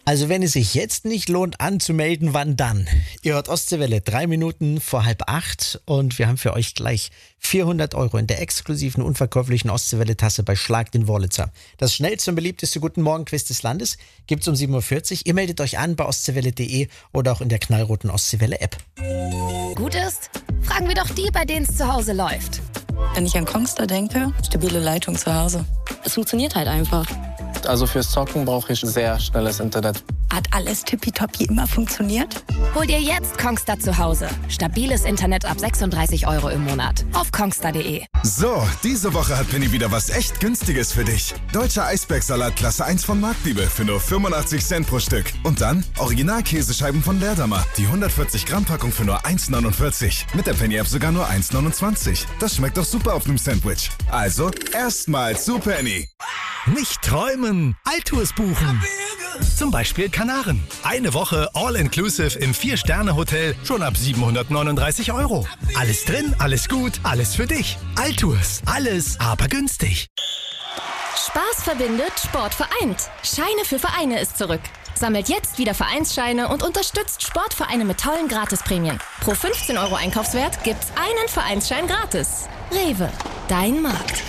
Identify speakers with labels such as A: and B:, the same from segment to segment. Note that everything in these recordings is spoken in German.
A: Also wenn es sich jetzt nicht lohnt anzumelden, wann dann? Ihr hört Ostseewelle 3 Minuten vor 7:30 und wir haben für euch gleich 400 € in der exklusiven unverkäuflichen Ostseewelle-Tasse bei Schlag den Wurlitzer. Das schnellste und beliebteste Guten Morgen-Quiz des Landes gibt's um 7:40 Uhr. Ihr meldet euch an bei ostseewelle.de oder auch in der knallroten Ostseewelle-App.
B: Gut ist? Fragen wir doch die, bei denen es zu Hause läuft.
C: Wenn ich an Kongstar denke, stabile Leitung zu Hause. Es funktioniert halt einfach.
D: Also fürs Zocken brauche ich sehr schnelles Internet.
C: Hat alles tippitoppi immer funktioniert?
B: Hol dir jetzt Kongstar zu Hause. Stabiles Internet ab 36 € im Monat. Auf kongstar.de.
E: So, diese Woche hat Penny wieder was echt Günstiges für dich. Deutscher Eisbergsalat Klasse 1 von Marktliebe für nur 85 Cent pro Stück. Und dann Original-Käsescheiben von Leerdammer. Die 140 Gramm Packung für nur 1,49. Mit der Penny-App sogar nur 1,29. Das schmeckt doch super auf einem Sandwich. Also, erstmal zu Penny.
F: Nicht träumen, Altours buchen. Zum Beispiel Kanaren. Eine Woche All-Inclusive im 4-Sterne-Hotel schon ab 739 €. Alles drin, alles gut, alles für dich. Altours, alles aber günstig.
B: Spaß verbindet, Sport vereint. Scheine für Vereine ist zurück. Sammelt jetzt wieder Vereinsscheine und unterstützt Sportvereine mit tollen Gratisprämien. Pro 15 € Einkaufswert gibt's einen Vereinsschein gratis. Rewe, dein Markt.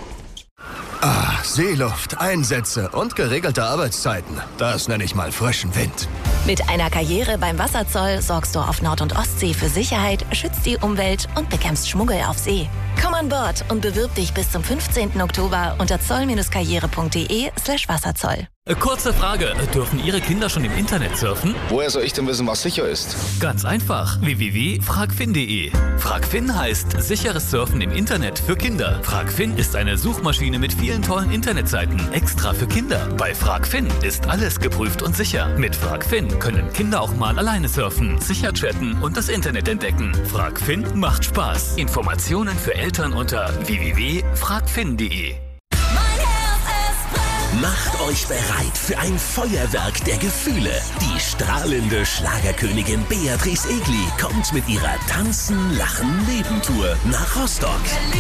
G: Seeluft, Einsätze und geregelte Arbeitszeiten. Das nenne ich mal frischen Wind.
H: Mit einer Karriere beim Wasserzoll sorgst du auf Nord- und Ostsee für Sicherheit, schützt die Umwelt und bekämpfst Schmuggel auf See. Komm an Bord und bewirb dich bis zum 15. Oktober unter zoll-karriere.de/Wasserzoll.
I: Kurze Frage, dürfen Ihre Kinder schon im Internet surfen?
J: Woher soll ich denn wissen, was sicher ist?
I: Ganz einfach, www.fragfin.de. Fragfin heißt sicheres Surfen im Internet für Kinder. Fragfin ist eine Suchmaschine mit vielen tollen Internetseiten, extra für Kinder. Bei Fragfin ist alles geprüft und sicher. Mit Fragfin können Kinder auch mal alleine surfen, sicher chatten und das Internet entdecken. Fragfin macht Spaß. Informationen für Eltern unter www.fragfin.de.
K: Macht euch bereit für ein Feuerwerk der Gefühle. Die strahlende Schlagerkönigin Beatrice Egli kommt mit ihrer Tanzen, Lachen, Leben-Tour nach Rostock.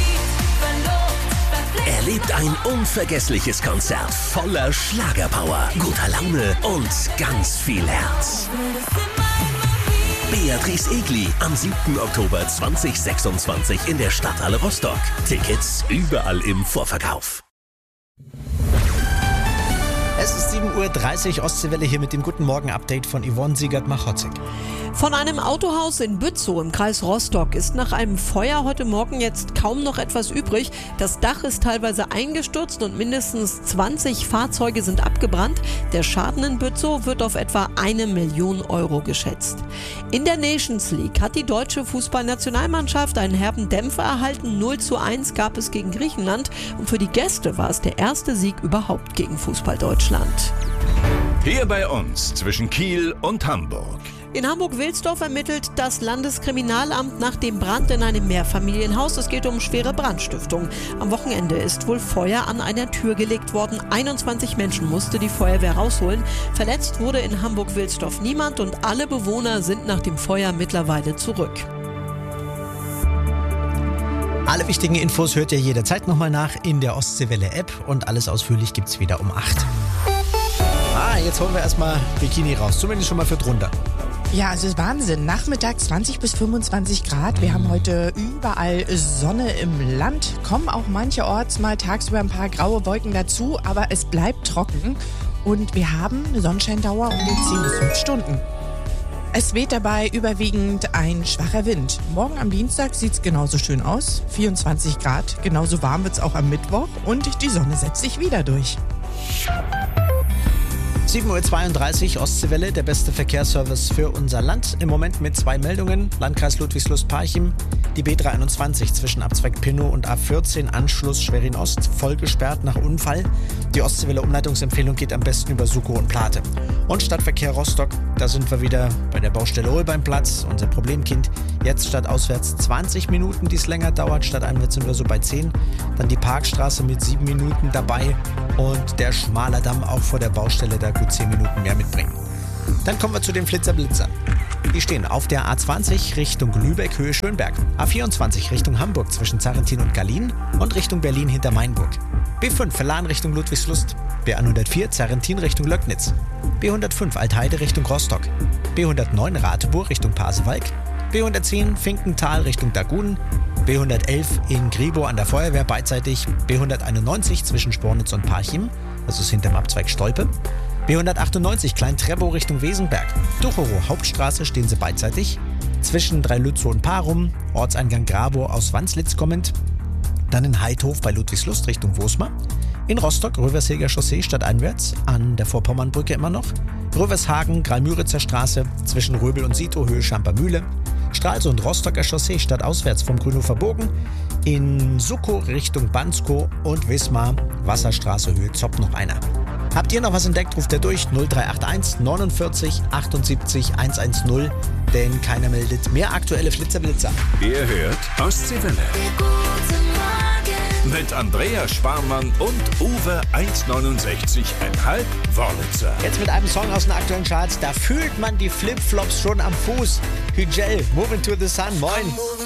K: Erlebt ein unvergessliches Konzert voller Schlagerpower, guter Laune und ganz viel Herz. Beatrice Egli am 7. Oktober 2026 in der Stadthalle Rostock. Tickets überall im Vorverkauf.
A: Es ist 7:30 Uhr, Ostseewelle hier mit dem Guten Morgen-Update von Yvonne Siegert-Machotzig.
L: Von einem Autohaus in Bützow im Kreis Rostock ist nach einem Feuer heute Morgen jetzt kaum noch etwas übrig. Das Dach ist teilweise eingestürzt und mindestens 20 Fahrzeuge sind abgebrannt. Der Schaden in Bützow wird auf etwa 1 Million € geschätzt. In der Nations League hat die deutsche Fußballnationalmannschaft einen herben Dämpfer erhalten. 0:1 gab es gegen Griechenland und für die Gäste war es der erste Sieg überhaupt gegen Fußball Deutschland.
E: Hier bei uns zwischen Kiel und Hamburg.
L: In Hamburg-Wilsdorf ermittelt das Landeskriminalamt nach dem Brand in einem Mehrfamilienhaus. Es geht um schwere Brandstiftung. Am Wochenende ist wohl Feuer an einer Tür gelegt worden. 21 Menschen musste die Feuerwehr rausholen. Verletzt wurde in Hamburg-Wilsdorf niemand und alle Bewohner sind nach dem Feuer mittlerweile zurück.
A: Alle wichtigen Infos hört ihr jederzeit nochmal nach in der Ostseewelle-App und alles ausführlich gibt's wieder um 8. Jetzt holen wir erstmal Bikini raus, zumindest schon mal für drunter.
M: Ja, also ist Wahnsinn. Nachmittag 20 bis 25 Grad. Wir haben heute überall Sonne im Land. Kommen auch mancherorts mal tagsüber ein paar graue Wolken dazu, aber es bleibt trocken. Und wir haben eine Sonnenscheindauer um die 10 bis 5 Stunden. Es weht dabei überwiegend ein schwacher Wind. Morgen am Dienstag sieht es genauso schön aus. 24 Grad. Genauso warm wird es auch am Mittwoch. Und die Sonne setzt sich wieder durch.
A: 7:32 Uhr, Ostseewelle, der beste Verkehrsservice für unser Land. Im Moment mit 2 Meldungen. Landkreis Ludwigslust-Parchim, die B321 zwischen Abzweig Pinnow und A14, Anschluss Schwerin Ost, voll gesperrt nach Unfall. Die Ostseewelle-Umleitungsempfehlung geht am besten über Sukow und Plate. Und Stadtverkehr Rostock, da sind wir wieder bei der Baustelle Holbeinplatz, unser Problemkind. Jetzt statt auswärts 20 Minuten, die es länger dauert, statt einwärts sind wir so bei 10. Dann die Parkstraße mit 7 Minuten dabei und der Schmalerdamm auch vor der Baustelle, da gut 10 Minuten mehr mitbringen. Dann kommen wir zu den Flitzer-Blitzer. Die stehen auf der A20 Richtung Lübeck, Höhe Schönberg. A24 Richtung Hamburg zwischen Zarrentin und Gallien und Richtung Berlin hinter Mainburg. B5 Verlan Richtung Ludwigslust. B104 Zerrentin Richtung Löcknitz, B105 Altheide Richtung Rostock, B109 Rateburg Richtung Pasewalk, B110 Finkental Richtung Dagunen, B111 in Gribow an der Feuerwehr beidseitig, B191 zwischen Spornitz und Parchim, das ist hinterm Abzweig Stolpe, B198 Klein-Trebow Richtung Wesenberg, Ducherow Hauptstraße stehen sie beidseitig, zwischen Dreilützow und Parum, Ortseingang Grabow aus Wanslitz kommend, dann in Heidhof bei Ludwigslust Richtung Wosmar, in Rostock Röversheger Chaussee stadteinwärts, an der Vorpommernbrücke immer noch, Rövershagen Greil-Müritzer Straße zwischen Röbel und Sito Höhe Schampermühle, Stralsund Rostocker Chaussee stadtauswärts vom Grünhofer Bogen, in Suckow Richtung Banskow und Wismar Wasserstraße Höhe Zopp noch einer. Habt ihr noch was entdeckt, ruft ihr durch 0381 49 78 110, denn keiner meldet mehr aktuelle Flitzer-Blitzer.
N: Ihr hört Ostseewelle. Mit Andrea Sparmann und Uwe 1,69,5 Wörlitzer.
A: Jetzt mit einem Song aus den aktuellen Charts, da fühlt man die Flipflops schon am Fuß. Hügel, Moving to the Sun, moin.